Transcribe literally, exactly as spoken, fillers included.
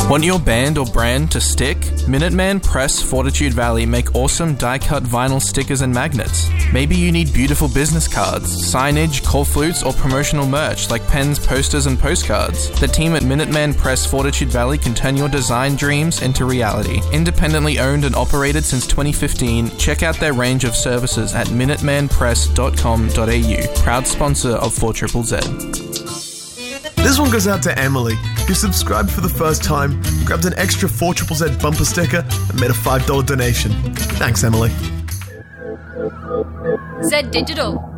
Want your band or brand to stick? Minuteman Press Fortitude Valley make awesome die-cut vinyl stickers and magnets. Maybe you need beautiful business cards, signage, call flutes, or promotional merch like pens, posters, and postcards. The team at Minuteman Press Fortitude Valley can turn your design dreams into reality. Independently owned and operated since twenty fifteen, check out their range of services at minuteman press dot com dot a u. Proud sponsor of four Z Z Z. This one goes out to Emily, who subscribed for the first time, grabbed an extra four Z Z Z bumper sticker, and made a five dollars donation. Thanks, Emily. Z Digital.